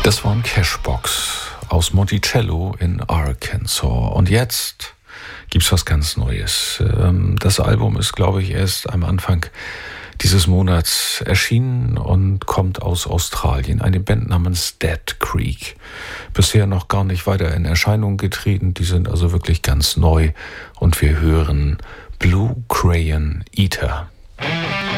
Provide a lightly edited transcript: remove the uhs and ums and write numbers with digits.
Das war ein Cashbox aus Monticello in Arkansas. Und jetzt gibt's was ganz Neues. Das Album ist, glaube ich, erst am Anfang dieses Monats erschienen und kommt aus Australien. Eine Band namens Dead Creek. Bisher noch gar nicht weiter in Erscheinung getreten. Die sind also wirklich ganz neu. Und wir hören Blue Crayon Eater.